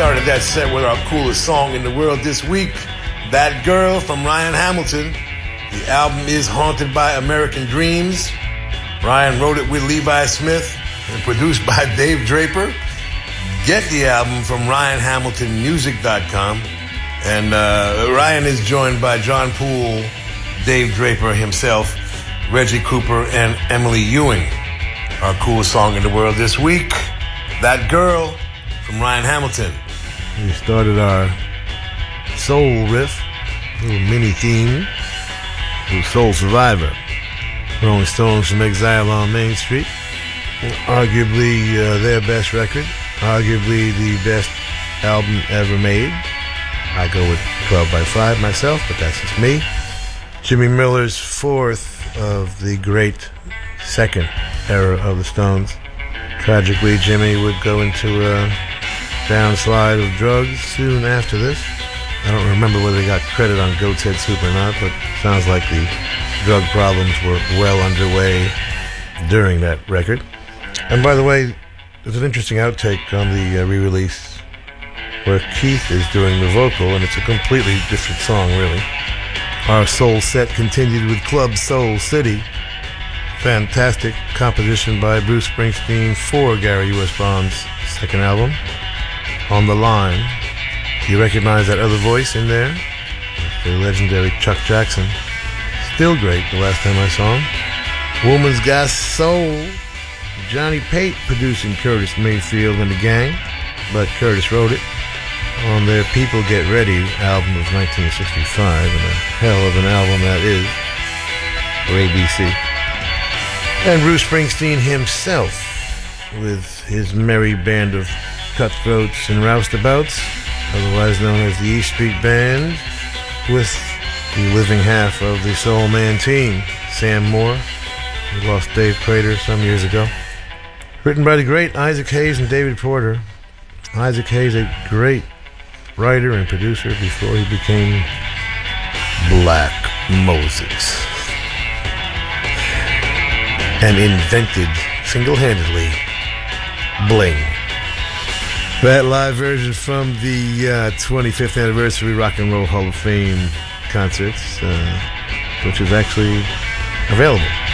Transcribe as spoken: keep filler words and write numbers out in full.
started that set with our coolest song in the world this week, That Girl from Ryan Hamilton. The album is Haunted by American Dreams. Ryan wrote it with Levi Smith and produced by Dave Draper. Get the album from ryan hamilton music dot com. And uh, Ryan is joined by John Poole, Dave Draper himself, Reggie Cooper, and Emily Ewing. Our coolest song in the world this week, That Girl from Ryan Hamilton. We started our soul riff, little mini theme, with Soul Survivor. Rolling Stones from Exile on Main Street. Arguably uh, their best record. Arguably the best album ever made. I go with twelve by five myself, but that's just me. Jimmy Miller's fourth of the great second era of the Stones. Tragically, Jimmy would go into a downslide of drugs soon after this. I don't remember whether he got credit on Goat's Head Soup or not, but sounds like the drug problems were well underway during that record. And by the way, there's an interesting outtake on the uh, re-release where Keith is doing the vocal, and it's a completely different song, really. Our soul set continued with Club Soul City. Fantastic composition by Bruce Springsteen for Gary U S. Bond's second album, On the Line. Do you recognize that other voice in there? The legendary Chuck Jackson. Still great the last time I saw him. Woman's Got Soul. Johnny Pate producing Curtis Mayfield and the gang, but Curtis wrote it on their People Get Ready album of nineteen sixty-five, and a hell of an album that is for A B C. And Bruce Springsteen himself with his merry band of cutthroats and roustabouts, otherwise known as the E Street Band, with the living half of the Soul Man team, Sam Moore, who lost Dave Prater some years ago. Written by the great Isaac Hayes and David Porter. Isaac Hayes, a great writer and producer before he became Black Moses and invented single-handedly bling. That live version from the uh, twenty-fifth anniversary Rock and Roll Hall of Fame concerts, uh, which is actually available